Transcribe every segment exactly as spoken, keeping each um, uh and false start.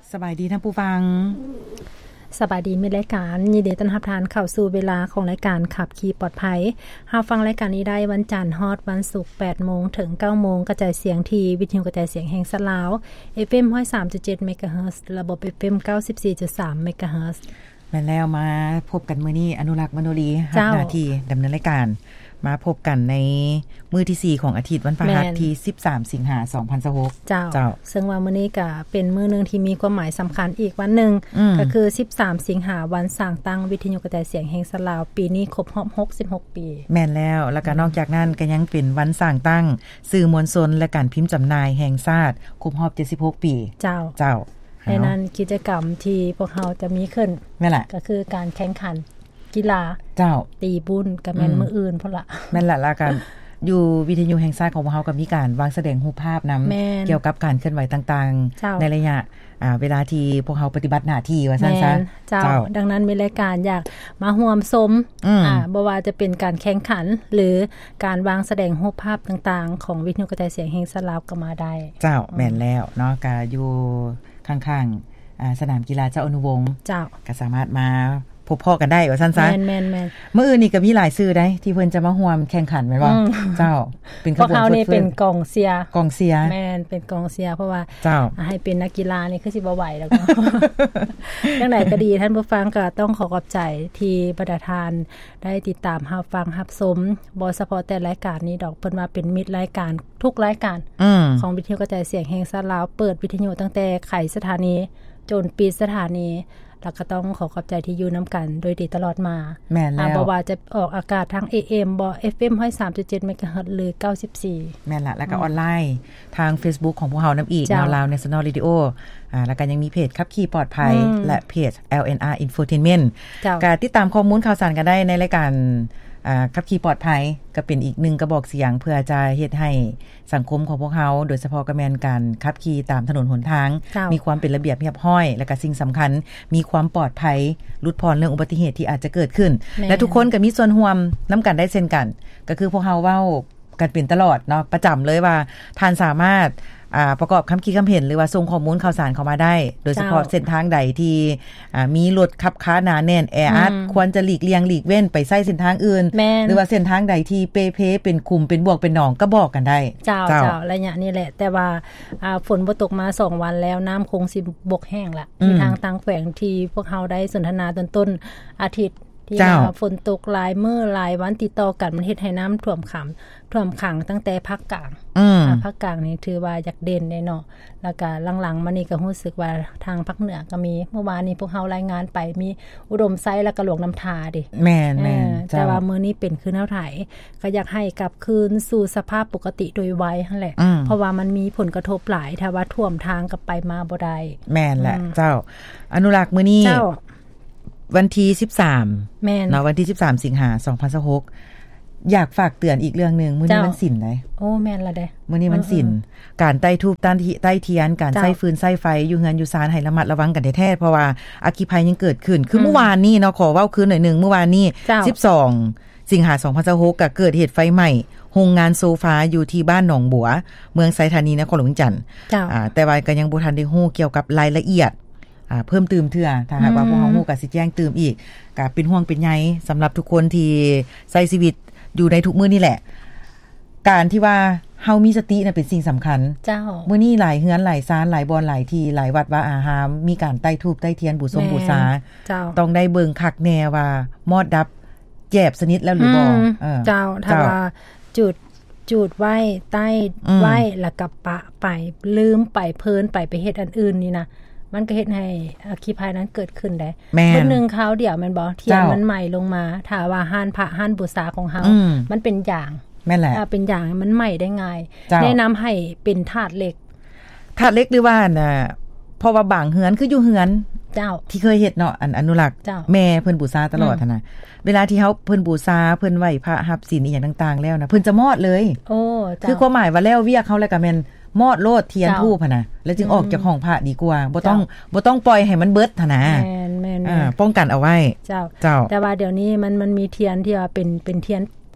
สบายดีท่านผู้ฟังสบายดีมีรายการยินดีต้อนรับทานเข้าสู่เวลาของรายการขับขี่ปลอดภัยหาฟังรายการนี้ได้วันจันทร์ฮอดวันศุกร์ แปดโมง ถึง เก้าโมง กระจายเสียงที่วิทยุกระจายเสียงแห่งสลาว เอฟ เอ็ม หนึ่งศูนย์สามจุดเจ็ด เมกะเฮิรตซ์ ระบบ เอฟ เอ็ม เก้าสิบสี่จุดสาม เมกะเฮิรตซ์แม่นแล้วมาพบกันมื้อนี้อนุรักษ์มโนรีรับหน้าที่ดำเนินรายการมาพบกันในมื้อที่สี่ของอาทิตย์วันพฤหัสที่สิบสามสิงหาคมสองพันยี่สิบหกเจ้าเจ้าซึ่งว่ามื้อนี้ก็เป็นมื้อนึงที่มีความหมายสำคัญอีกวันนึงก็คือสิบสามสิงหาคมวันสร้างตั้งวิทยุกระจายเสียงแห่งสลาวปีนี้ครบรอบหกสิบหกปีแม่นแล้วแล้วก็นอกจากนั้นก็ยังเป็นวันสร้างตั้งสื่อมวลชนและการพิมพ์จำหน่ายแห่งชาติครบรอบเจ็ดสิบหกปีเจ้าเจ้าในนั้นกิจกรรมที่พวกเราจะมีขึ้นแม่นล่ะก็คือการแข่งขันกีฬาเจ้าตีบุญกับแม่นมื้ออื่นพุ่นล่ะแม่นล่ะแล้วกันอยู่วิทยุแห่งชาติของพวกเราก็มีการวางแสดงรูปภาพนําเกี่ยวกับการเคลื่อนไหวต่างๆในระยะอ่าเวลาที่พวกเราปฏิบัติหน้าที่ว่าซั่นซะเจ้าดังนั้นมีรายการอยากมาร่วมชมอ่าบ่ว่าจะเป็นการแข่งขันหรือการวางแสดงรูปภาพต่างๆของวิทยุกระจายเสียงแห่งสลาวก็มาได้เจ้าแม่นแล้วเนาะก็อยู่ข้างๆอ่าสนามกีฬาเจ้าอนุวงศ์เจ้าก็สามารถมาพบพ่อกันได้ว่าซั่นซะแม่นๆๆมื้ออื่นนี่ก็มีหลายชื่อได้ที่เพิ่นจะมาร่วมแข่งขันแม่นบ่เจ้าเป็นขบวนพวกเขานี่เป็นกองเชียร์กองเชียร์แม่นเป็นกองเชียร์เพราะว่าเจ้าให้เป็นนักกีฬานี่คือสิบ่ไหวแล้วก็จังได๋ก็ดีท่านผู้ฟังก็ต้องขอขอบใจที่ประทานได้ติดตามรับฟังรับชมบ่เฉพาะแต่รายการนี้ดอกเพิ่นว่าเป็นมิตรรายการทุกรายการของวิทยุกระจายเสียงแห่งสลาวเปิดวิทยุตั้งแต่ไขสถานีจนปิดสถานีแล้วก็ต้องขอขอบใจที่อยู่นํากันโดยดีตลอดมาแม่นแล้วบ่ว่าจะออกอากาศทาง เอ เอ็ม บ่ เอฟ เอ็ม หนึ่งศูนย์สามจุดเจ็ด เมกะเฮิรตซ์ หรือเก้าสิบสี่แม่นละแล้วก็ออนไลน์ทาง Facebook ของพวกเฮานำอีก Now National Radio อ่าแล้วก็ยังมีเพจขับขี่ปลอดภัยและเพจ แอล เอ็น อาร์ Infotainment ก็ติดตามข้อมูลข่าวสารกันได้ในรายการอ่าขับขี่ปลอดภัยก็เป็นอีกหนึ่งกระบอกเสียงเพื่อจะเฮ็ดให้สังคมของพวกเฮาโดยเฉพาะก็แม่นการขับขี่ตามถนนหนทางมีความเป็นระเบียบเรียบร้อยและก็สิ่งสำคัญมีความปลอดภัยลดพรเรื่องอุบัติเหตุที่อาจจะเกิดขึ้นและทุกคนก็มีส่วนร่วมนํากันได้เช่นกันก็คือพวกเฮาเว้ากันเป็นตลอดเนาะประจําเลยว่าท่านสามารถอ่าประกอบคําคิดคําเห็นหรือว่าส่งข้อมูลข่าวสารเข้ามาได้โดยเฉพาะเส้นทางใดที่อ่ามีรถขับค้าหนาแน่นแออัดควรจะหลีกเลี่ยงหลีกเว้นไปใช้เส้นทางอื่นหรือว่าเส้นทางใดที่เปเพเป็นคุมเป็นบวกเป็นหนองก็บอกกันได้เจ้าเจ้าระยะนี้แหละแต่ว่าอ่าฝนบ่ตกมาสองวันแล้วน้ำคงสิบกแห้งละมีทางต่างแขวงที่พวกเฮาได้สนทนาต้นๆอาทิตย์ที่ว่าฝนตกหลายมื้อหลายวันติดต่อกันมันเฮ็ดให้น้ำท่วมขังท่วมขังตั้งแต่ภาคกลางอือภาคกลางนี่ถือว่าอยากเด่นได้เนาะแล้วก็หลังๆมานี่ก็รู้สึกว่าทางภาคเหนือก็มีเมื่อวานนี้พวกเฮารายงานไปมีอุดมไซแล้วก็หลวงน้ำทาดิแม่นๆแต่ว่ามื้อนี้เป็นคืนเฮาไถก็อยากให้กลับคืนสู่สภาพปกติโดยไวนั่นแหละเพราะว่ามันมีผลกระทบหลายถ้าว่าท่วมทางกับไปมาบ่ได้แม่นแหละเจ้าอนุรักษ์มื้อนี้วันที่สิบสามแม่นเนาะวันที่สิบสามสิงหาคมสองพันยี่สิบหกอยากฝากเตือนอีกเรื่องนึงมื้อนี้มันสินได้โอ้แม่นละเด้มื้อนี้มันสินการใต้ทูปต้านใต้เทียนการใช้ฟืนใช้ไฟอยู่เฮือนอยู่ศาลให้ระมัดระวังกันแท้ๆเพราะว่าอัคคีภัยยังเกิดขึ้นคือเมื่อวานนี้เนาะขอเว้าคืนหน่อยนึงเมื่อวานนี้สิบสองสิงหาคมสองพันยี่สิบหกก็เกิดเหตุไฟไหม้โรงงานโซฟาอยู่ที่บ้านหนองบัวเมืองไสธานีนครหลวงจันทน์อ่าแต่ว่าก็ยังบ่ทันได้ฮู้เกี่ยวกับรายละเอียดอ่าเพิ่มเติมเทื่อถ้าหากว่าพวกเฮาฮู้ก็สิแจ้งเติมอีกก็เป็นห่วงเป็นใยสำหรับทุกคนที่ใช้ชีวิตอยู่ในทุกมื้อนี่แหละการที่ว่าเฮามีสติน่ะเป็นสิ่งสำคัญเจ้ามื้อนี้หลายเฮือนหลายศาลหลายบ่อนหลายที่หลายวัดว่าอาหารมีการใต้ธูปใต้เทียนบูชงบูชาต้องได้เบิ่งคักแน่ว่ามอดดับแจบสนิทแล้วหรือบ่เออเจ้าถ้าว่าจุดจุดไว้ใต้ไว้แล้วก็ปะไปลืมไปเพลินไปไปเฮ็ดอันอื่นนี่นะมันก็เฮ็ดให้อัคคีภัยนั้นเกิดขึ้นได้เบิ่งนึงคราวเดียวแม่นบ่เทียนมันไหม้ลงมาถ้าว่าห้านพระห้านบูชาของเฮามันเป็นอย่างแม่นแหละถ้าเป็นอย่างมันไหม้ได้ง่ายแนะนําให้เป็นถาดเหล็กถาดเหล็กหรือว่าน่ะเพราะว่าบางเฮือนคืออยู่เฮือนเจ้าที่เคยเฮ็ดเนาะอันอนุรักษ์แม่เพิ่นบูชาตลอดหั่นน่ะเวลาที่เฮาเพิ่นบูชาเพิ่นไหว้พระรับศีลอีหยังต่างๆแล้วนะเพิ่นจะมอดเลยโอ้เจ้าคือความหมายว่าแล้วเวียกเฮาแล้วก็แม่นมอดโลดเทียนธูปหั่นน่ะแล้วจึงออกจากห้องพระดีกว่าบ่ต้องบ่ต้องปล่อยให้มันเบิดหั่นน่ะแม่นๆอ่าป้องกันเอาไว้เจ้าเจ้าแต่ว่าเดี๋ยวนี้มันมันมีเทียนที่ว่าเป็นเป็นเทียน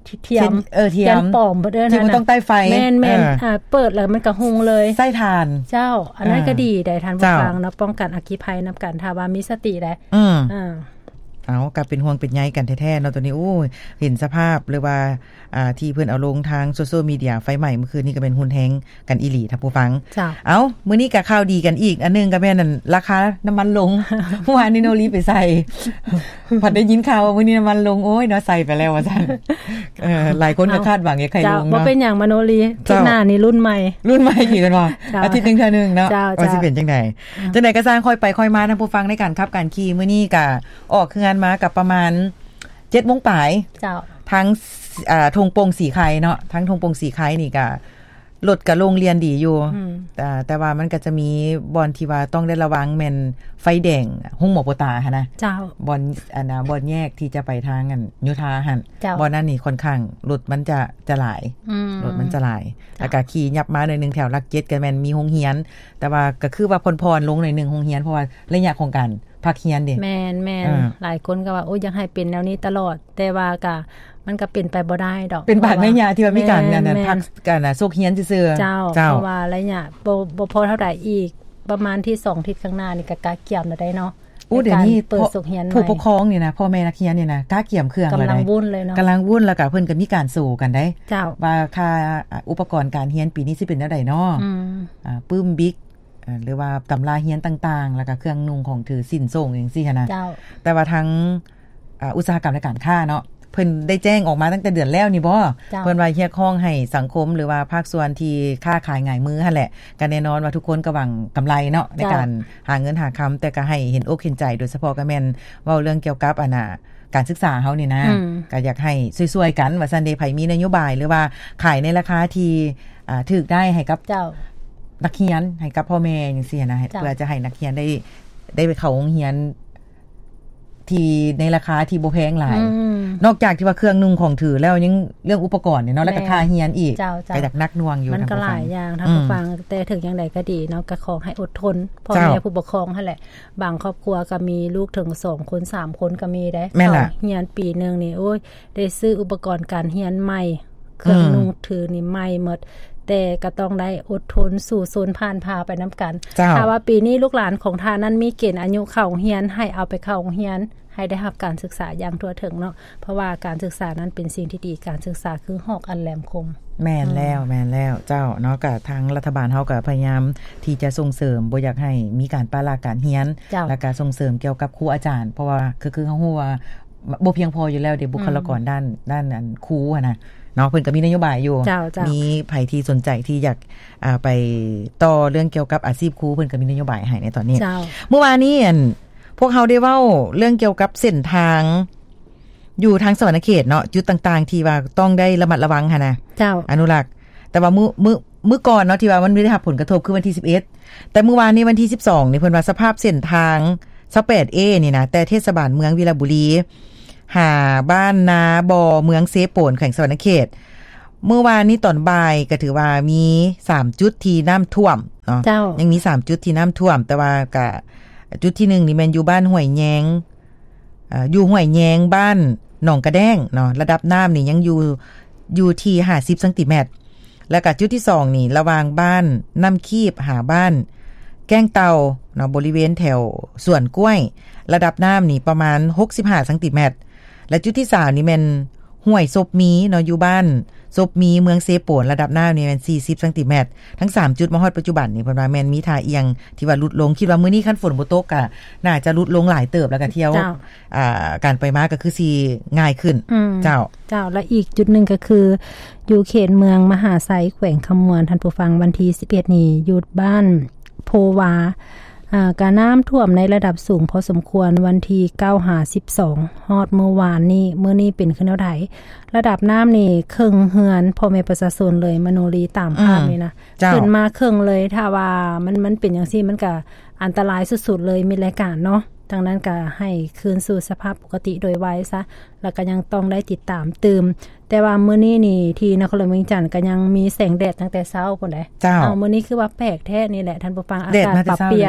เทียมเออเทียมปลอมบ่เด้อนั่นน่ะที่มันต้องใต้ไฟแม่นๆอ่าเปิดแล้วมันก็หุงเลยใส่ถ่านเจ้าอันนั้นก็ดีได้ท่านผู้ฟังเนาะป้องกันอัคคีภัยนำกันถ้าว่ามีสติได้อืออ่าเอาก็เป็นห่วงเป็นใยกันแท้ๆเนาะตัวนี้โอ้เห็นสภาพหรือว่าอ่าที่เพิ่นเอาลงทางโซเชียลมีเดียไฟใหม่เมื่อคืนนี้ก็เป็นหุ่นแฮงกันอีหลีท่านผู้ฟังเอามื้อนี้ก็ข่าวดีกันอีกอันนึงก็แม่นนั่นราคาน้ำมันลงเมื่อวานนี้โนรีไปใส่พอได้ยินข่าวว่ามื้อนี้น้ำมันลงโอ้ยเนาะใส่ไปแล้วว่าซั่นเออหลายคนก็คาดหวังอยากให้ลงเนาะบ่เป็นหยังมโนรีที่หน้านี่รุ่นใหม่รุ่นใหม่อีกกันบ่อาทิตย์นึงเทื่อนึงเนาะว่าสิเป็นจังได๋จังได๋ก็สร้างค่อยไปค่อยมาท่านผู้ฟังในการขับการขี่มื้อนี้ก็ออกคืองานมากับประมาณเจ็ดโมงปลายเจ้าทั้งอ่าธงโปงสีไข่เนาะทั้งธงโปงสีไข่นี่ก็รถก็โรงเรียนดีอยู่แต่แต่ว่ามันก็จะมีบอนที่ว่าต้องได้ระวังแม่นไฟแดงหุ่งหมอโปตาหั่นนะเจ้าบอนอันน่ะบอนแยกที่จะไปทางอันโยธาหั่นบอนนั้นนี่ค่อนข้างรถมันจะจะหลายรถมันจะหลายแล้วก็ขี่ยับมาหน่อยนึงแถวลักเจ็ดก็แม่นมีโรงเรียนแต่ว่าก็คือว่าพรๆลงหน่อยนึงโรงเรียนเพราะว่าระยะของการพักเรียนเด้แม่นๆหลายคนก็ว่าโอ้ยอยากให้เป็นแนวนี้ตลอดแต่ว่าก็มันก็เป็นไปบ่ได้ดอกเป็นบาดแม่ยาที่ว่ามีการนั่นพักกันน่ะโซกเฮียนซื่อๆเจ้าเพราะว่าระยะบ่บ่พอเท่าใดอีกประมาณที่สองอาทิตย์ข้างหน้านี่ก็กะเกี่ยมได้เนาะอู้เดี๋ยวนี้เปิดโซกเฮียนผู้ปกครองนี่นะพ่อแม่นักเรียนนี่นะกะเกี่ยมเครื่องเลยกำลังวุ่นเลยเนาะกำลังวุ่นแล้วก็เพิ่นก็มีการสู้กันได้เจ้าว่าค่าอุปกรณ์การเรียนปีนี้สิเป็นแนวใดเนาะอืมอ่าปื้มบิ๊กหรือว่าตำราเรียนต่างๆแล้วก็เครื่องนุ่งของถือสินส่งจังซี่นะแต่ว่าทั้งอุตสาหกรรมและการค้าเนาะเพิ่นได้แจ้งออกมาตั้งแต่เดือนแล้วนี่บ่เพิ่นว่าเรียกร้องให้สังคมหรือว่าภาคส่วนที่ค้าขายง่ายมือหั่นแหละก็แน่นอนว่าทุกคนก็หวังกำไรเนาะในการหาเงินหาคำแต่ก็ให้เห็นอกเห็นใจโดยเฉพาะก็แม่นเว้าเรื่องเกี่ยวกับอันน่ะการศึกษาเฮานี่นะก็อยากให้ช่วยๆกันว่าซั่นเด้ไผมีนโยบายหรือว่าขายในราคาที่อ่าถูกได้ให้กับเจ้านักเรียนให้กับพ่อแม่จังซี่นะเพื่อจะให้นักเรียนได้ได้ไปเข้าโรงเรียนที่ในราคาที่บ่แพงหลายนอกจากที่ว่าเครื่องนุ่งของถือแล้วยังเรื่องอุปกรณ์เนี่ยเนาะแล้วก็ค่าเรียนอีกก็อยากนักหน่วงอยู่มันก็หลายอย่างถ้าผู้ฟังแต่ถึงอย่างใดก็ดีเนาะก็ขอให้อดทนพ่อแม่ผู้ปกครองนั่นแหละบางครอบครัวก็มีลูกถึงสองคนสามคนก็มีได้เรียนปีนึงนี่โอ้ยได้ซื้ออุปกรณ์การเรียนใหม่เครื่องนุ่งถือนี่ใหม่หมดแต่ก็ต้องได้อดทนสู่โซนผ่านพาไปน้ำกันถ้าว่าปีนี้ลูกหลานของทานั้นมีเกณฑ์อายุเข้าโรงเรียนให้เอาไปเข้าโรงเรียนให้ได้รับการศึกษาอย่างทั่วถึงเนาะเพราะว่าการศึกษานั้นเป็นสิ่งที่ดีการศึกษาคือหอกอันแหลมคมแม่นแล้วแม่นแล้วเจ้าเนาะก็ทางรัฐบาลเฮาก็พยายามที่จะส่งเสริมบ่อยากให้มีการปราการเรียนและก็ส่งเสริมเกี่ยวกับครูอาจารย์เพราะว่าคือคือเฮาฮู้ว่าบ่เพียงพออยู่แล้วเด้บุคลากรด้านด้านอันครูอ่ะนะเนาะเพิ่นก็มีนโยบายอยู่มีไผที่สนใจที่อยากอ่าไปต่อเรื่องเกี่ยวกับอาชีพครูเพิ่นก็มีนโยบายให้ในตอนนี้เมื่อวานนี้อันพวกเฮาได้เว้าเรื่องเกี่ยวกับเส้นทางอยู่ทางสวรรณเขตเนาะจุดต่างๆที่ว่าต้องได้ระมัดระวังหั่นนะเจ้าอนุรักษ์แต่ว่ามื้อมื้อมื้อก่อนเนาะที่ว่ามันได้รับผลกระทบคือวันที่สิบเอ็ดแต่เมื่อวานนี้วันที่สิบสองนี่เพิ่นว่าสภาพเส้นทาง ยี่สิบแปดเอ นี่นะแต่เทศบาลเมืองวีระบุรีหาบ้านนาบ่อเมืองเซโปนแขวงสวรรณเขตเมื่อวานนี้ตอนบ่ายก็ถือว่ามีสามจุดที่น้ำท่วมเนาะยังมีสามจุดที่น้ำท่วมแต่ว่าก็จุดที่หนึ่งนี่แม่นอยู่บ้านห้วยแยงอ่าอยู่ห้วยแยงบ้านหนองกระแดงเนาะระดับน้ำนี่ยังอยู่อยู่ที่ห้าสิบเซนติเมตรแล้วก็จุดที่สองนี่ระหว่างบ้านน้ำคีบหาบ้านแก้งเตาเนาะบริเวณแถวสวนกล้วยระดับน้ำนี่ประมาณหกสิบห้าเซนติเมตรและจุดที่สามนี่แม่นห้วยศพมีเนาะอยู่บ้านศพมีเมืองเซโปนระดับน้ำนี่แม่นสี่สิบเซนติเมตรทั้งสามจุดมาฮอดปัจจุบันนี่เพิ่นว่าแม่นมีท่าเอียงที่ว่าลดลงคิดว่ามื้อนี้คันฝนบ่ตกก็น่าจะลดลงหลายเติบแล้วก็เที่ยวอ่าการไปมาก็คือสิง่ายขึ้นเจ้าเจ้าและอีกจุดนึงก็คืออยู่เขตเมืองมหาไซแขวงคำมวนท่านผู้ฟังวันที่สิบเอ็ดนี่อยู่บ้านโพวาอ่าการน้ำท่วมในระดับสูงพอสมควรวันที่เก้าถึงสิบสองฮอดเมื่อวานนี้มื้อนี้เป็นขึ้นเท่าใดระดับน้ำนี่ครึ่งเฮือนพ่อแม่ประชาชนเลยมโนรีตามภาพนี่นะขึ้นมาครึ่งเลยถ้าว่ามันมันเป็นจังซี่มันก็อันตรายสุดๆเลยมีรายการเนาะดังนั้นก็ให้คืนสู่สภาพปกติโดยไวซะแล้วก็ยังต้องได้ติดตามตื่มแต่ว่ามื้อนี้นี่ที่นครหลวงเวียงจันทน์ก็ยังมีแสงแดดตั้งแต่เช้าพุ่นแหละเอามื้อนี้คือว่าแปลกแท้นี่แหละท่านผู้ฟังอากาศปรับเปลี่ยน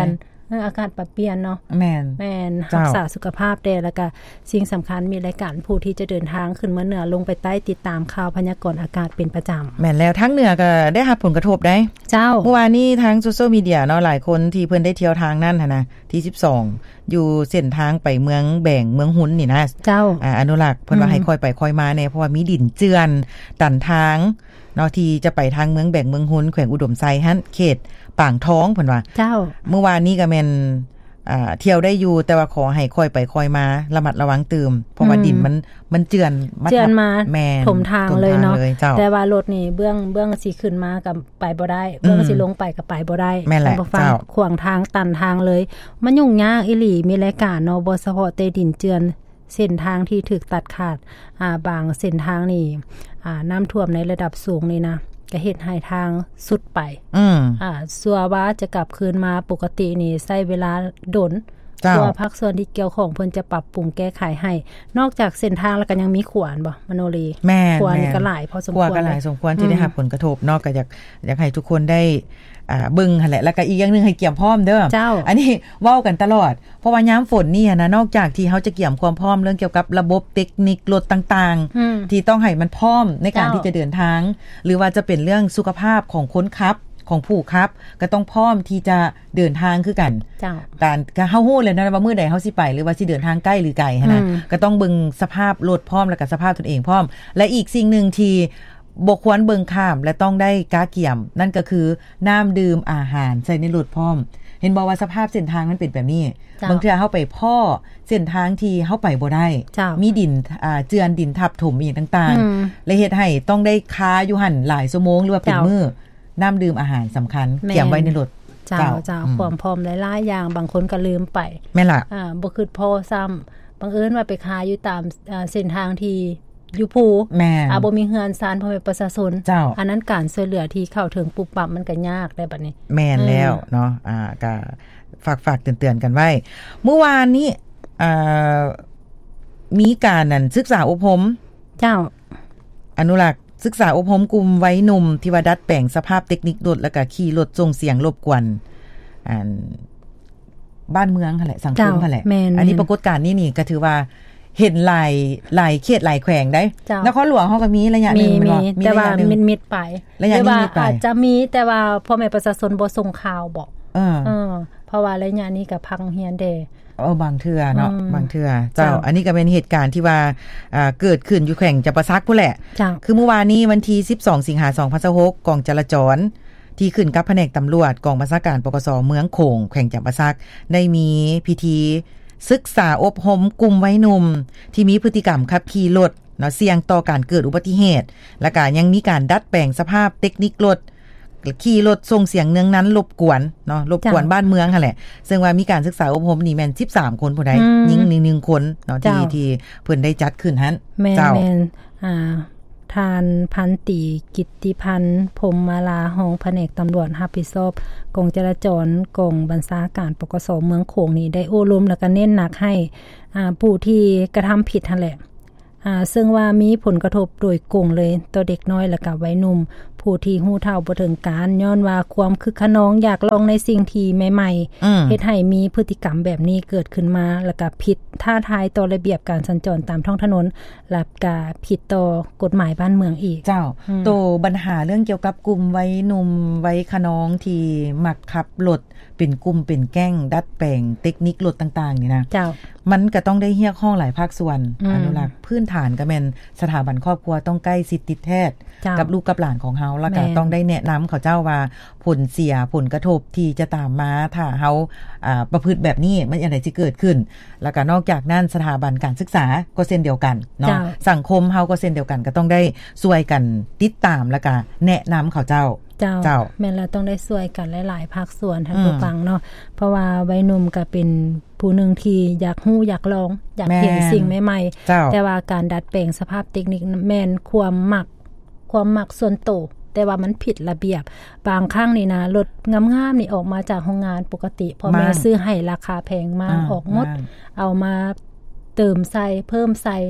อากาศปรับเปลี่ยนเนาะแม่นแม่นรักษาสุขภาพได้แล้วก็สิ่งสำคัญมีรายการผู้ที่จะเดินทางขึ้นมาเหนือลงไปใต้ติดตามข่าวพยากรณ์อากาศเป็นประจำแม่นแล้วทั้งเหนือก็ได้รับผลกระทบได้เจ้าเมื่อวานนี้ทางโซเชียลมีเดียเนาะหลายคนที่เพิ่นได้เที่ยวทางนั้นนะที่สิบสองอยู่เส้นทางไปเมืองแบ่งเมืองหุนนี่นะเจ้าอ่าอนุรักษ์เพิ่นว่าให้ค่อยไปค่อยมาแน่เพราะว่ามีดินเจือนตันทางเนาะที่จะไปทางเมืองแบ่งเมืองหุนแขวงอุดมไซหั่นเขตป่างท้องเพิ่นว่าเจ้าเมื่อวานนี้ก็แม่นอ่าเที่ยวได้อยู่แต่ว่าขอให้ค่อยไปค่อยมาระมัดระวังตื่มเพราะว่าดินมันมันเจือนเจือนมาถมทางเลยเนาะแต่ว่ารถนี่เบื้องเบื้องสิขึ้นมากับไปบ่ได้เบื้องสิลงไปก็ไปบ่ได้บ่ฟังขวางทางตันทางเลยมันยุ่งยากอีหลีมีรายการเนาะบ่เฉพาะแต่ดินเจือนเส้นทางที่ถูกตัดขาดอ่าบางเส้นทางนี่อ่าน้ำท่วมในระดับสูงนี่นะก็เฮ็ดให้ทางสุดไปอืมอ่าสัวว่าจะกลับคืนมาปกตินี่ใช้เวลาดนสัวภาคส่วนที่เกี่ยวของเพิ่นจะปรับปรุงแก้ไขให้นอกจากเส้นทางแล้วก็ยังมีขวานบ่มโนรีแม่ขวานก็หลายพอสมควรขวานก็หลายสมควรที่ได้รับผลกระทบนอกจากอยากให้ทุกคนได้อ่าเบิ่งหั่นแหละแล้วก็อีกอย่างนึงให้เกี่ยมพร้อมเด้ออันนี้เว้ากันตลอดเพราะว่ายามฝนนี่นะนอกจากที่เฮาจะเกี่ยมความพร้อมเรื่องเกี่ยวกับระบบเทคนิครถต่างๆที่ต้องให้มันพร้อมในการที่จะเดินทางหรือว่าจะเป็นเรื่องสุขภาพของคนขับของผู้ขับก็ต้องพร้อมที่จะเดินทางคือกันการก็เฮาฮู้เลยนะว่ามื้อใดเฮาสิไปหรือว่าสิเดินทางใกล้หรือไกลหั่นน่ะก็ต้องเบิ่งสภาพรถพร้อมแล้วก็สภาพตนเองพร้อมและอีกสิ่งนึงที่บ่ควรเบิ่งข้ามและต้องได้กาเกี่ยมนั่นก็คือน้ำดื่มอาหารใส่ในรถพร้อมเห็นบ่ว่าสภาพเส้นทางมันเป็นแบบนี้บางเทื่อเฮาไปพ่อเส้นทางที่เฮาไปบ่ได้มีดินอ่าเจือนดินทับถมอีกต่างๆและเฮ็ดให้ต้องได้ค้าอยู่หั่นหลายชั่วโมงหรือว่าเป็นมื้อน้ำดื่มอาหารสำคัญเก็บไว้ในรถเจ้าเจ้าความพร้อมหลายๆอย่างบางคนก็ลืมไปแม่นล่ะอ่าบ่คิดพอซ้ำบังเอิญว่าไปค้าอยู่ตามอ่าเส้นทางที่อยู่ผู้แม่อ่าบ่มีเฮือนซานพ่อแม่ประชาชนอันนั้นการช่วยเหลือที่เข้าถึงปุ๊บปั๊บมันก็ยากได้บัดนี้แม่นแล้วเนาะอ่าก็ฝากๆเตือนๆกันไว้เมื่อวานนี้อ่ามีการนั่นศึกษาอบรมเจ้าอนุรักษ์ศึกษาอบรมกลุ่มวัยหนุ่มที่ว่าดัดแปลงสภาพเทคนิครถแล้วก็ขี่รถส่งเสียงรบกวนอันบ้านเมืองหั่นแหละสังคมหั่นแหละอันนี้ปรากฏการณ์นี้นี่ก็ถือว่าเห็นหลายหลายเขตหลายแขวงได้นครหลวงเฮาก็มีระยะนึงมีแต่ว่ามิดๆไประยะนี้อาจจะมีแต่ว่าพ่อแม่ประชาชนบ่ส่งข่าวบอกเออเออเพราะว่าระยะนี้ก็พังเฮียนเด้เออบางเทื่อเนาะบางเทื่อเจ้าอันนี้ก็เป็นเหตุการณ์ที่ว่าอ่าเกิดขึ้นอยู่แขวงจำปาสักพุ่นแหละคือเมื่อวานนี้วันที่สิบสองสิงหาคมสองพันสิบหกกองจราจรที่ขึ้นกับแผนกตำรวจกองบัญชาการปกสเมืองโขงแขวงจำปาสักได้มีพิธีศึกษาอบรมกลุ่มวัยหนุ่มที่มีพฤติกรรมขับขี่รถเนาะเสี่ยงต่อการเกิดอุบัติเหตุและก็ยังมีการดัดแปลงสภาพเทคนิครถขี่รถส่งเสียงเนืองนั้นรบกวนเนาะรบกวนบ้านเมืองหั่นแหละซึ่งว่ามีการศึกษาอบรมนี่แม่นสิบสามคนผู้ใดหญิงหนึ่งคนเนาะที่ที่เพิ่นได้จัดขึ้นหั่นเจ้าแม่นอ่าทานพันตีกิตติพันธ์พรหมมาลาหองแผนกตำรวจรับผิดชอบกองจราจรกองบัญชาการปกสเมืองโขงนี่ได้อบรมแล้วก็เน้นหนักให้อ่าผู้ที่กระทำผิดนั่นแหละอ่าซึ่งว่ามีผลกระทบโดยกงเลยต่อเด็กน้อยและก็วัยหนุ่มผู้ที่ฮู้เฒ่าบ่ถึงการย้อนว่าความคึกขนองอยากลองในสิ่งที่ใหม่ๆเฮ็ดให้มีพฤติกรรมแบบนี้เกิดขึ้นมาแล้วก็ผิดท้าทายต่อระเบียบการสัญจรตามท้องถนนและก็ผิดต่อกฎหมายบ้านเมืองอีกเจ้าโตปัญหาเรื่องเกี่ยวกับกลุ่มวัยหนุ่มวัยขนองที่มักขับรถเป็นกลุ่มเป็นแก๊งดัดแปลงเทคนิครถต่างๆนี่นะเจ้ามันก็ต้องได้เรียกร้องหลายภาคส่วนอนุรักษ์พื้นฐานก็แม่นสถาบันครอบครัวต้องใกล้ชิดติดแท้กับลูกกับหลานของเฮาแล้วก็ต้องได้แนะนำเขาเจ้าว่าผลเสียผลกระทบที่จะตามมาถ้าเฮาอ่าประพฤติแบบนี้มันอะไรสิเกิดขึ้นแล้วก็นอกจากนั้นสถาบันการศึกษาก็เช่นเดียวกันเนาะสังคมเฮาก็เช่นเดียวกันก็ต้องได้ช่วยกันติดตามแล้วก็แนะนำเขาเจ้าเจ้าแม่นแล้วต้องได้ช่วยกันหลายๆภาคส่วนท่านผู้ฟังเนาะเพราะว่าวัยหนุ่มก็เป็นผู้นึงที่อยากฮู้อยากลองอยากเห็นสิ่งใหม่ๆแต่ว่าการดัดแปลงสภาพเทคนิคแม่นความมักความมักส่วนตัวแต่ว่ามันผิดระเบียบบางครั้งนี่นะรถงามๆนี่ออกมาจากโรงงานปกติพอแม่ซื้อให้ราคาแพงมากออกหมดเอามาเติมใส่เพิ่มใส่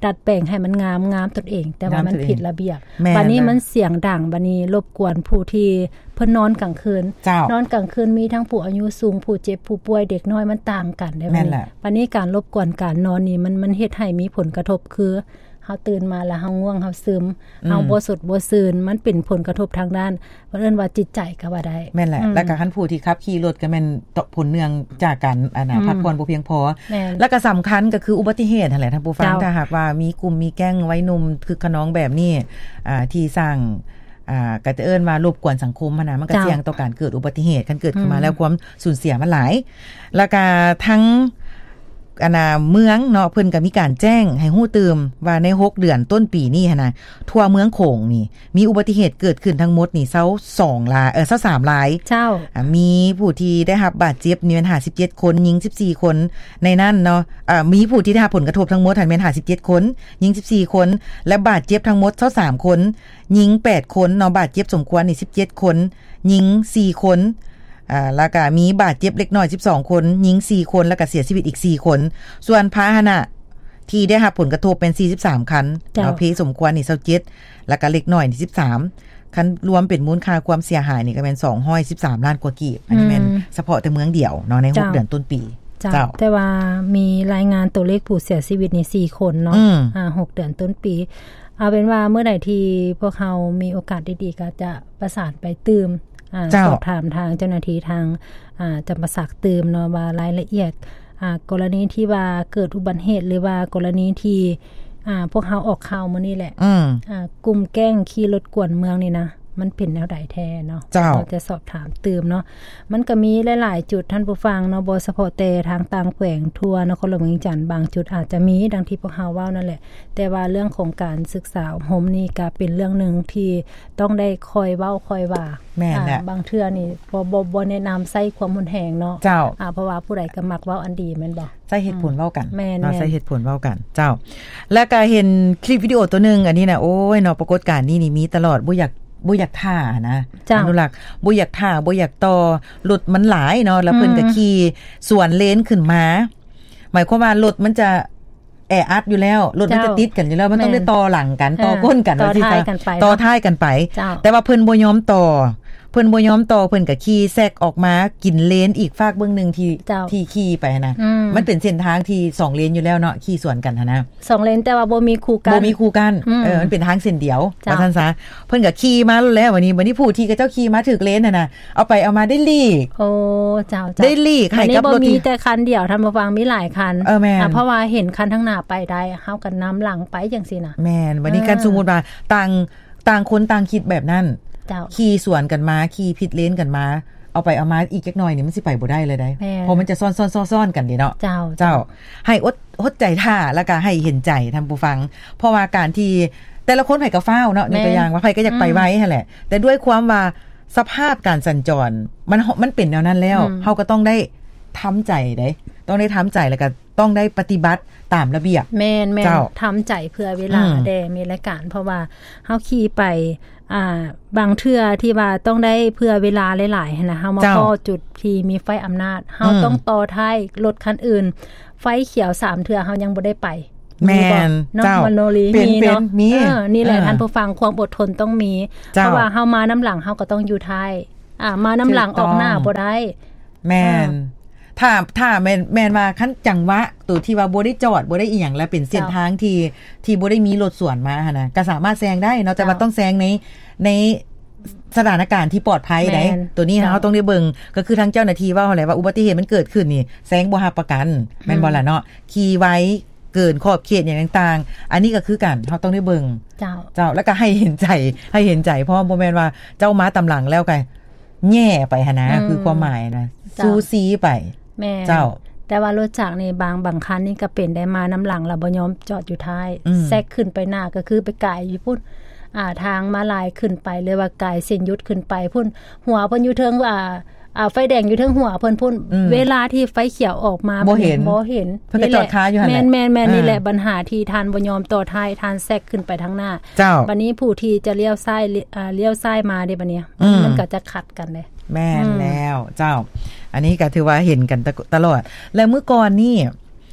ดัดแปลงให้มันงามงามตนเองแต่ว่ามันผิดระเบียบบัดนี้มันเสียงดังบัดนี้รบกวนผู้ที่เพิ่นนอนกลางคืนนอนกลางคืนมีทั้งผู้อายุสูงผู้เจ็บผู้ป่วยเด็กน้อยมันต่างกันได้บัดนี้บัดนี้การรบกวนการนอนนี่มันมันเฮ็ดให้มีผลกระทบคือเฮาตื่นมาแล้วเฮาง่วงเฮาซึมเฮาบ่สดบ่ซื่นมันเป็นผลกระทบทางด้านว่าเอิ้นว่าจิตใจก็ว่าได้แม่นแหละแล้วก็คันผู้ที่ขับขี่รถก็แม่นผลเนื่องจากการอันน่ะพักผ่อนบ่เพียงพอแล้วก็สำคัญก็คืออุบัติเหตุนั่นแหละท่านผู้ฟังถ้าหากว่ามีกลุ่มมีแก๊งวัยหนุ่มคือขนองแบบนี้อ่าที่สร้างอ่าก็จะเอิ้นว่ารบกวนสังคมหั่นน่ะมันก็เสี่ยงต่อการเกิดอุบัติเหตุคันเกิดขึ้นมาแล้วความสูญเสียมันหลายแล้วก็ทั้งอันน่ะเมืองเนาะเพิ่นก็มีการแจ้งให้ฮู้ตื่มว่าในหกเดือนต้นปีนี้หั่นน่ะทั่วเมืองโขงนี่มีอุบัติเหตุเกิดขึ้นทั้งหมดนี่เซาสองรายเอ่อเซาสามรายเจ้าอ่ามีผู้ที่ได้รับบาดเจ็บนี่แม่นห้าสิบเจ็ดคนหญิงสิบสี่คนในนั้นเนาะอ่ามีผู้ที่ได้รับผลกระทบทั้งหมดหั่นแม่นห้าสิบเจ็ดคนหญิงสิบสี่คนและบาดเจ็บทั้งหมดเซาสามคนหญิงแปดคนเนาะบาดเจ็บสมควรนี่สิบเจ็ดคนหญิงสี่คนอ่าแล้วก็มีบาดเจ็บเล็กน้อยสิบสองคนหญิงสี่คนแล้วก็เสียชีวิตอีกสี่คนส่วนพาหนะที่ได้รับผลกระทบเป็นสี่สิบสามคันเนาะเพสมควรนี่ยี่สิบเจ็ดแล้วก็เล็กน้อยนี่สิบสามคันรวมเป็นมูลค่าความเสียหายนี่ก็เป็นสองร้อยสิบสามล้านกว่ากีบอันนี้แม่นเฉพาะแต่เมืองเดียวเนาะในหกเดือนต้นปีเจ้าแต่ว่ามีรายงานตัวเลขผู้เสียชีวิตนี่สี่คนเนาะอ่าหกเดือนต้นปีเอาเป็นว่าเมื่อใดที่พวกเรามีโอกาสดีๆก็จะประสานไปตืมอ่าสอบถามทางเจ้าหน้าที่ทางอ่าจำปาสักตืมเนาะว่ารายละเอียดอ่ากรณีที่ว่าเกิดอุบัติเหตุหรือว่ากรณีที่อ่าพวกเฮาออกข่าวมื้อนี้แหละอืออ่ากลุ่มแก๊งขี่รถกวนเมืองนี่นะมันเป็นแนวใดแท้เนาะเราจะสอบถามตืมเนาะมันก็มีหลายๆจุดท่านผู้ฟังเนาะบ่เฉพาะแต่ทางต่างแขวงทั่วนครหลวงเวียงจันทน์บางจุดอาจจะมีดังที่พวกเฮาเว้านั่นแหละแต่ว่าเรื่องของการศึกษาโฮมนี่ก็เป็นเรื่องนึงที่ต้องได้คอยเว้าคอยว่าแม่นแหละบางเทื่อนี่บ่บ่บ่แนะนําใส่ความรุนแรงเนาะเจ้าอ่าเพราะว่าผู้ใดก็มักเว้าอันดีแม่นบ่ใส่เหตุผลเว้ากันเนาะใส่เหตุผลเว้ากันเจ้าแล้วก็เห็นคลิปวิดีโอตัวนึงอันนี้น่ะโอ้ยเนาะปรากฏการณ์นี้นี่มีตลอดบ่อยากบ่อยากท่านะอนุรักษ์บ่อยากท่าบ่อยากต่อรถมันหลายเนาะแล้วเพิ่นก็ขี่สวนเลนขึ้นมาหมายความว่ารถมันจะแออัดอยู่แล้วรถมันจะติดกันอยู่แล้วมันต้องได้ต่อหลังกันต่อก้นกันต่อท้ายกันไปต่อท้ายกันไปแต่ว่าเพิ่นบ่ยอมต่อเพิ่นบ่ยอมต่อเพิ่นก็ขี่แซกออกมากินเลนอีกฝากเบื้องนึงที่ที่ขี่ไปนะมันเป็นเส้นทางที่สองเลนอยู่แล้วเนาะขี่สวนกันนะสองเลนแต่ว่าบ่มีคู่กันบ่มีคู่กันเออมันเป็นทางเส้นเดียวว่าซั่นซะเพิ่นก็ขี่มาแล้ววันนี้วันนี้ผู้ที่ก็เจ้าขี่มาถึกเลนน่ะนะเอาไปเอามาได้ลีกโอ้เจ้าๆได้ลีกให้กับรถที่บ่มีแต่คันเดียวท่านผู้ฟังมีหลายคันเออแม่นเพราะว่าเห็นคันข้างหน้าไปได้เฮาก็นำหลังไปจังซี่น่ะแม่นวันนี้กันสมมุติว่าต่างต่างคนต่างคิดแบบนั้นขี่สวนกันมาขี่ผิดเลนกันมาเอาไปเอามาอีกจักหน่อยนี่มันสิไปบ่ได้เลยได้เพราะมันจะซ่อนๆๆกันดิเนาะเจ้าเจ้าให้อดอดใจท่าแล้วก็ให้เห็นใจท่านผู้ฟังเพราะว่าการที่แต่ละคนไผก็ฟ้าวเนาะในตัวอย่างว่าไผก็อยากไปไว้นั่นแหละแต่ด้วยความว่าสภาพการสัญจรมันมันเป็นแนวนั้นแล้วเฮาก็ต้องได้ทำใจได้ต้องได้ทำใจแล้วก็ต้องได้ปฏิบัติตามระเบียบแม่นๆทำใจเพื่อเวลาแด่มีรายการเพราะว่าเฮาขี่ไปอ่าบางเทื่อที่ว่าต้องได้เพื่อเวลาหลายๆนะเฮามาพอจุดที่มีไฟอำนาจเฮาต้องต่อท้ายรถคันอื่นไฟเขียวสามเทื่อเฮายังบ่ได้ไปแม่นเจ้ามันโนลีมีเนาะเออนี่แหละท่านผู้ฟังความอดทนต้องมีเพราะว่าเฮามาน้ำหลังเฮาก็ต้องอยู่ท้ายอ่ามาน้ำหลังออกหน้าบ่ได้แม่นถ้าถ้าแม่นแม่นว่าคันจังหวะตัวที่ว่าบ่ได้จอดบ่ได้อีหยังแล้วเป็นเส้นทางที่ที่บ่ได้มีรถสวนมาหั่นน่ะก็สามารถแซงได้เนาะแต่ว่าต้องแซงในในสถานการณ์ที่ปลอดภัยได้ตัวนี้เฮาต้องได้เบิ่งก็คือทางเจ้าหน้าที่ว่าเฮาแหละว่าอุบัติเหตุมันเกิดขึ้นนี่แซงบ่รับประกันแม่นบ่ล่ะเนาะขี่ไว้เกินขอบเขตอย่างต่างๆอันนี้ก็คือกันเฮาต้องได้เบิ่งเจ้าเจ้าแล้วก็ให้เห็นใจให้เห็นใจเพราะบ่แม่นว่าเจ้ามาตำหลังแล้วก็แย่ไปหั่นนะคือความหมายนะซูซีไปแม่เจ้าแต่ว่ารถจักรนี่บางบางคันนี่ก็เป็นได้มาน้ำหลังแล้วบ่ยอมจอดอยู่ท้ายแซกขึ้นไปหน้าก็คือไปกายอยู่พุ่นอ่าทางมาลายขึ้นไปเลยว่ากายเส้นยุดขึ้นไปพุ่นหัวเพิ่นอยู่เทิงอ่าอ่าไฟแดงอยู่เทิงหัวเพิ่นพุ่นเวลาที่ไฟเขียวออกมาบ่เห็นบ่เห็นเพิ่นก็จอดค้าอยู่หั่นแหละแม่นๆๆนี่แหละปัญหาที่ท่านบ่ยอมต่อท้ายท่านแซกขึ้นไปทางหน้าบัดนี้ผู้ที่จะเลี้ยวซ้ายอ่าเลี้ยวซ้ายมาเด้บัดนี้มันก็จะขัดกันเด้แม่นแล้วเจ้าอันนี้ก็ถือว่าเห็นกันตลอดและเมื่อก่อนนี่พ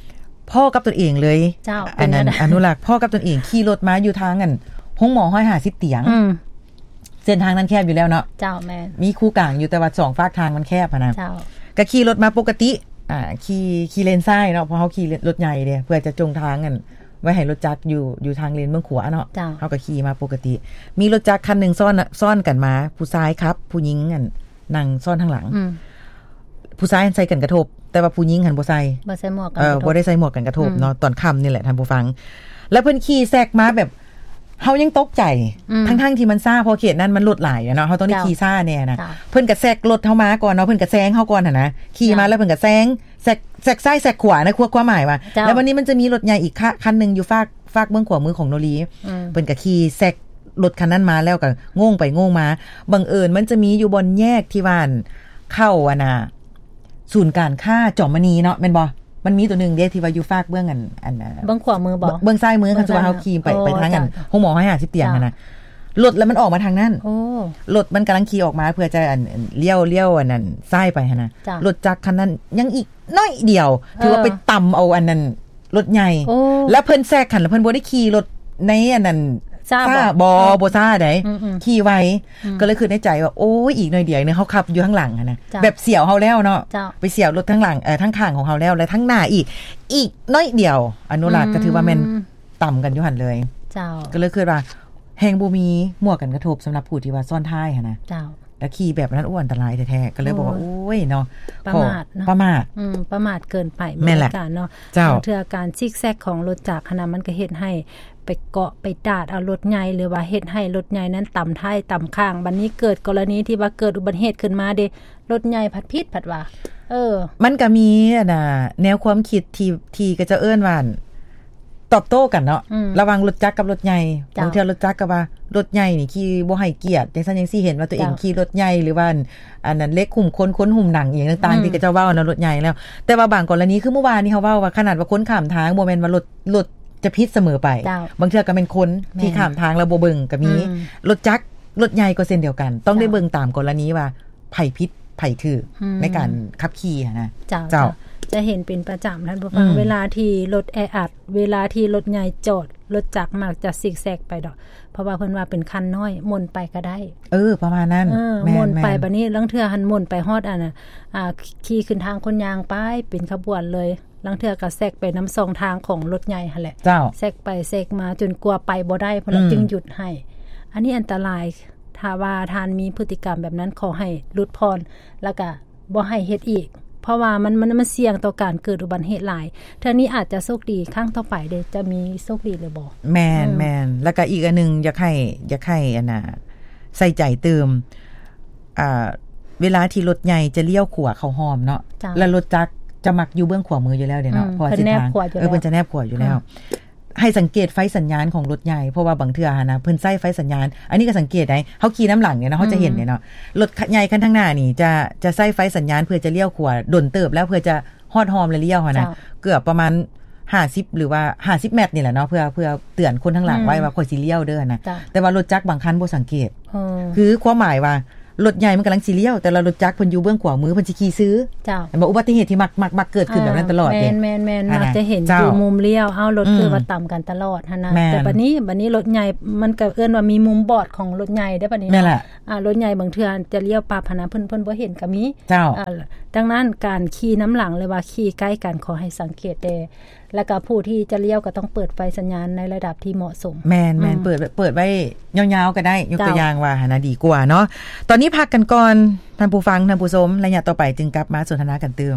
พ่อกับตนเองเลยเจ้าอันนั้นอนุรักษ์พ่อกับตนเองขี่รถมาอยู่ทางกันห้องหมอห้อยห้าสิบเตียงเส้นทางนั้นแคบอยู่แล้วเนาะเจ้าแม่มีคู่กลางอยู่แต่ว่าสองฝากทางมันแคบอ่ะนะเจ้าก็ขี่รถมาปกติอ่าขี่ขี่เลนซ้ายเนาะเพราะเฮาขี่รถใหญ่เด้เพื่อจะจงทางกันไว้ให้รถจักรอยู่อยู่ทางเลนเมืองขวาเนาะเฮาก็ขี่มาปกติมีรถจักรคันนึงซ้อนซ้อนกันมาผู้ชายครับผู้หญิงอันนั่งซ้อนทางหลังผู้ชายใส่กันกระทบแต่ว่าผู้หญิงหันบ่ใส่บ่ใส่หมวกกันเออบ่ได้ใส่หมวกกันกระทบเนาะตอนค่ำนี่แหละท่านผู้ฟังแล้วเพิ่นขี่แซกมาแบบเฮายังตกใจทั้งๆที่มันซ่าพอเขตนั้นมันรถหลายเนาะเฮาต้องได้ขี่ซ่าแน่นะเพิ่นก็แซกรถเฮามาก่อนเนาะเพิ่นก็แซงเฮาก่อนหั่นนะขี่มาแล้วเพิ่นก็แซงแซกแซกซ้ายแซกขวานะความหมายว่าแล้ววันนี้มันจะมีรถใหญ่อีกคันนึงอยู่ฝากฝากเบื้องขวามือของโนรีเพิ่นก็ขี่แซกรถคันนั้นมาแล้วก็งงไปงงมาบังเอิญมันจะมีอยู่บนแยกที่บ้านเข้าอ่ะนะศูนย์การค้าจอมมณีเนาะแม่นบ่มันมีตัวนึงเด้ที่ว่าอยู่ฝากเบื้องอันอันเบื้องขวามือบ่เบื้องซ้ายมือคันว่าเฮาขี่ไปไปทางกันห้องหมอห้อยห้าสิบเตียงน่ะรถแล้วมันออกมาทางนั้นโอ้รถมันกำลังขี่ออกมาเพื่อจะอันเลี้ยวเลี้ยวอันนั้นซ้ายไปหั่นน่ะรถจักรคันนั้นยังอีกน้อยเดียวถือว่าไปต่ำเอาอันนั้นรถใหญ่แล้วเพิ่นแทรกคันแล้วเพิ่นบ่ได้ขี่รถในอันนั้นซ่าบ่บ่ซ่าได้ขี่ไว้ก็เลยคือในใจว่าโอ้ยอีกหน่อยเดียวนึงเฮาขับอยู่ข้างหลังน่ะแบบเสี่ยวเฮาแล้วเนาะไปเสี่ยวรถข้างหลังเอ่อทั้งข้างของเฮาแล้วและทั้งหน้าอีกอีกน้อยเดียวอนุรักษ์ก็ถือว่าแม่นต่ำกันอยู่หั่นเลยเจ้าก็เลยคือว่าแฮงบ่มีหมวกกันกระทบสำหรับผู้ที่ว่าซ้อนท้ายหั่นนะเจ้าแล้วขี่แบบนั้นอ้วนอันตรายแท้ๆก็เลยบอกว่าโอ้ยเนาะประมาทเนาะประมาทอืมประมาทเกินไปแม่นการเนาะบางเทื่อการซิกแซกของรถจักรขนาดมันก็เฮ็ดให้ไปเกาะไปดาดเอารถใหญ่หรือว่าเฮ็ดให้รถใหญ่นั้นต่ำท้ายต่ำข้างบัดนี้เกิดกรณีที่ว่าเกิดอุบัติเหตุขึ้นมาเด้รถใหญ่ผัดพิษผัดว่าเออมันก็มีน่ะแนวความคิดที่ที่ก็จะเอิ้นว่าตอบโต้กันเนาะระหว่างรถจักรกับรถใหญ่บางเทื่อรถจักรก็ว่ารถใหญ่นี่ขี่บ่ให้เกียรติจังซั่นจังซี่เห็นว่าตัวเองขี่รถใหญ่หรือว่าอันนั้นเล็กหุ้มคนคนหุ้มหนังอีหยังต่างๆที่ก็จะเว้าเนาะรถใหญ่แล้วแต่ว่าบางกรณีคือเมื่อวานนี้เฮาเว้าว่าขนาดว่าคนข้ามทางบ่แม่นว่ารถรถจะผิดเสมอไปบางเทื่อก็เป็นคนที่ข้ามทางแล้วบ่เบิ่งก็มีรถจักรรถใหญ่ก็เช่นเดียวกันต้องได้เบิ่งตามกรณีว่าไผผิดไผถูกในการขับขี่นะเจ้าจะเห็นเป็นประจำท่านผู้ฟังเวลาที่รถแออัดเวลาที่รถใหญ่จอดรถจักรมักจะซิกแซกไปดอกเพราะว่าเพิ่นว่าเป็นคันน้อยมนไปก็ได้เออประมาณนั้นแม่นมนไปบัดนี้ลังเทื่อหันมนไปฮอดอันน่ะอ่าขี่ขึ้นทางคนยางไปเป็นขบวนเลยลังเทื่อก็แซกไปน้ำสองทางของรถใหญ่หั่นแหละแซกไปแซกมาจนกลัวไปบ่ได้เพิ่นจึงหยุดให้อันนี้อันตรายถ้าว่าทานมีพฤติกรรมแบบนั้นขอให้หลุดพ้นแล้วก็บ่ให้เฮ็ดอีกเพราะว่ามันมันมันเสี่ยงต่อการเกิดอุบัติเหตุหลายเท่านี้อาจจะโชคดีครั้งต่อไปเด้จะมีโชคดีเลยบ่แม่นแม่นแล้วก็อีกอันนึงอยากให้อยากให้อันน่ะใส่ใจเติมอ่าเวลาที่รถใหญ่จะเลี้ยวขวาเข้าหอมเนาะแล้วรถจักรจะมักอยู่เบื้องขวามืออยู่แล้วเด้เนาะเพราะเส้นทางเออเพิ่นจะแนบขวาอยู่แล้วให้สังเกตไฟสัญญาณของรถใหญ่เพราะว่าบางเทื่อนะเพิ่นใส่ไฟสัญญาณอันนี้ก็สังเกตได้เฮาขี่น้ำหลังเนี่ยนะเฮาจะเห็นเนี่ยเนาะรถใหญ่คันข้างหน้านี่จะจะใส่ไฟสัญญาณเพื่อจะเลี้ยวขวาดนเติบแล้วเพื่อจะฮอดฮอมแล้วเลี้ยวหั่นน่ะเกือบประมาณห้าสิบหรือว่าห้าสิบเมตรนี่แหละเนาะเพื่อเพื่อเตือนคนข้างหลังไว้ว่าค่อยสิเลี้ยวเด้อนะแต่ว่ารถจักรบางคันบ่สังเกตคือความหมายว่ารถใหญ่มันกำลังสิเลี้ยวแต่ละรถจักรเพิ่นอยู่เบื้องขวามือเพิ่นสิขี่ซื้อเจ้าบ่อุบัติเหตุที่มักมักมักเกิดขึ้นแบบนั้นตลอดเด้แม่นๆๆมักจะเห็นอยู่มุมเลี้ยวอ้าวรถคือว่าต่ำกันตลอดหั่นน่ะแต่บัดนี้บัดนี้รถใหญ่มันก็เอิ้นว่ามีมุมบอดของรถใหญ่ได้บัดนี้นั่นแหละอ่ารถใหญ่บางเทื่อจะเลี้ยวปรับหั่นน่ะเพิ่นเพิ่นบ่เห็นก็มีเจ้าดังนั้นการขี่น้ำหลังหรือว่าขี่ใกล้กันขอให้สังเกตเด้แล้วก็ผู้ที่จะเลี้ยวก็ต้องเปิดไฟสัญญาณในระดับที่เหมาะสมแม่นๆเปิดเปิดไว้ยาวๆก็ได้ยกตัวอย่างว่าหั่นน่ะดีกว่าเนาะตอนนี้พักกันก่อนท่านผู้ฟังท่านผู้ชมระยะต่อไปจึงกลับมาสนทนากันเติม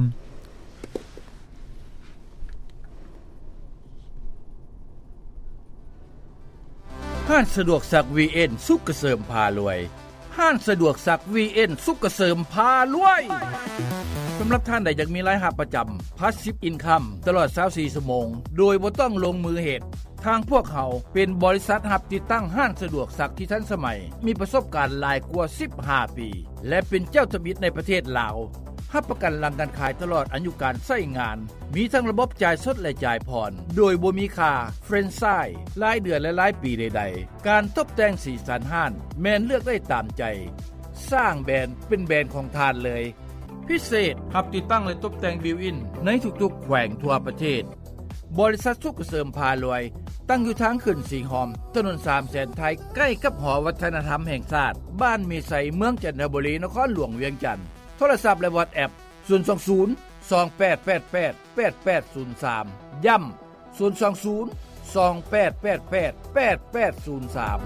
ห้างสะดวกซัก วี เอ็น สุขเกษมพารวยห้างสะดวกซัก วี เอ็น สุขเกษมพารวยสำหรับท่านใดอยากมีรายรับประจำ Passive Income ตลอดยี่สิบสี่ชั่วโมงโดยบ่ต้องลงมือเฮ็ดทางพวกเขาเป็นบริษัทรับติดตั้งห้างสะดวกซักที่ทันสมัยมีประสบการณ์หลายกว่าสิบห้าปีและเป็นเจ้าทมิตรในประเทศลาวรับประกันหลังการขายตลอดอายุการใช้งานมีทั้งระบบจ่ายสดและจ่ายผ่อนโดยบ่มีค่าเฟรนไซส์รายเดือนและรายปีใดๆการตกแต่งสีสันห้างแม่นเลือกได้ตามใจสร้างแบรนด์เป็นแบรนด์ของทานเลยพิเศษรับติดตั้งและตกแต่งบิวอินในทุกๆแขวงทั่วประเทศบริษัทสุขเสริมพารวยตั้งอยู่ทางขึ้นสีหอมถนนสามแสนไทยใกล้กับหอวัฒนธรรมแห่งชาติบ้านมีไสเมืองจันทบุรีนครหลวงเวียงจันทน์โทรศัพท์และ WhatsApp ศูนย์ สอง ศูนย์ สอง แปด แปด แปด แปด แปด ศูนย์ สาม ย้ำศูนย์ สอง ศูนย์ สอง แปด แปด แปด แปด แปด ศูนย์ สาม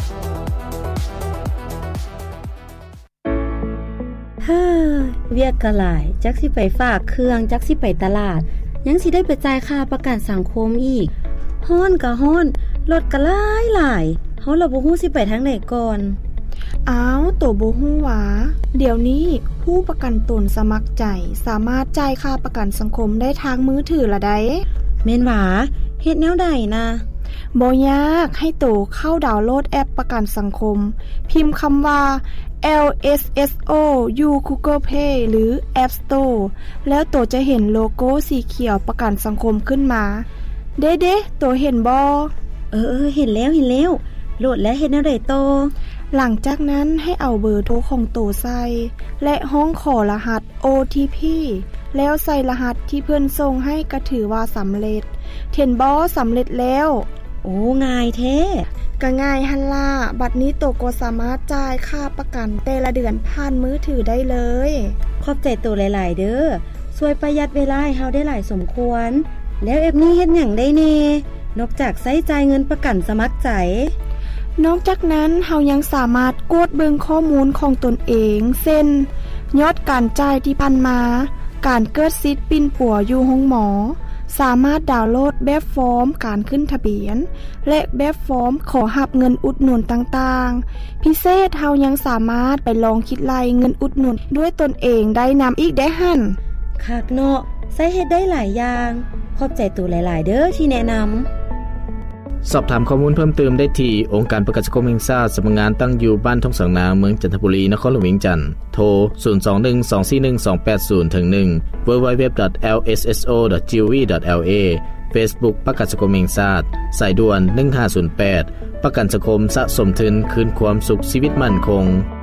เฮ้อเวียกกะหลายจักสิไปฝากเครื่องจักสิไปตลาดยังสิได้ไปจ่ายค่าประกันสังคมอีกฮ้อนก็ฮ้อนรถก็หลายหลายเฮาละบ่ฮู้สิไปทางไหนก่อนอ้าวโตบ่ฮู้หวาเดี๋ยวนี้ผู้ประกันตนสมัครใจสามารถจ่ายค่าประกันสังคมได้ทางมือถือละได้แม่นหวาเฮ็ดแนวใดนะบ่ยากให้โตเข้าดาวน์โหลดแอปประกันสังคมพิมพ์คำว่า แอล เอส เอส โอ อยู่ Google Play หรือ App Store แล้วโตจะเห็นโลโก้สีเขียวประกันสังคมขึ้นมาเด้ๆโตเห็นบ่เออๆเห็นแล้วเห็นแล้วโหลดแล้วเฮ็ดแนวใดโตหลังจากนั้นให้เอาเบอร์โทรของโตใส่และห้องขอรหัส โอ ที พี แล้วใส่รหัสที่เพิ่นส่งให้ก็ถือว่าสำเร็จเห็นบ่สำเร็จแล้วโอ้ง่ายแท้ก็ง่ายหั่นล่ะบัดนี้โตก็สามารถจ่ายค่าประกันแต่ละเดือนผ่านมือถือได้เลยขอบใจโตหลายๆเด้อช่วยประหยัดเวลาให้เฮาได้หลายสมควรแล้วแอปนี้เฮ็ดหยังได้แน่นอกจากใช้จ่ายเงินประกันสมัครใจนอกจากนั้นเฮายังสามารถกดเบิ่งข้อมูลของตนเองเช่นยอดการจ่ายที่ผ่านมาการเกิดสิทธิ์ปิ้นปัวอยู่ห้องหมอสามารถดาวน์โหลดแบบฟอร์มการขึ้นทะเบียนและแบบฟอร์มขอรับเงินอุดหนุนต่างๆพิเศษเฮายังสามารถไปลองคิดไล่เงินอุดหนุนด้วยตนเองได้นำอีกได้หั่นคักเนาะใช้เฮ็ดได้หลายอย่างขอบใจตู่หลายๆเด้อที่แนะนำสอบถามข้อมูลเพิ่มเติมได้ที่องค์การประกันสังคมแห่งชาติสำนักงานตั้งอยู่บ้านทุ่งสังนาเมืองจันทบุรีนครหลวงเวียงจันทน์โทรศูนย์ สอง หนึ่ง สอง สี่ หนึ่ง สอง แปด ศูนย์ หนึ่ง ดับเบิลยู ดับเบิลยู ดับเบิลยู ดอท แอล เอส เอส โอ ดอท จี โอ วี ดอท แอล เอ Facebook ประกันสังคมแห่งชาติสายด่วนหนึ่งห้าศูนย์แปดประกันสังคมสะสมทุนคืนความสุขชีวิตมั่นคง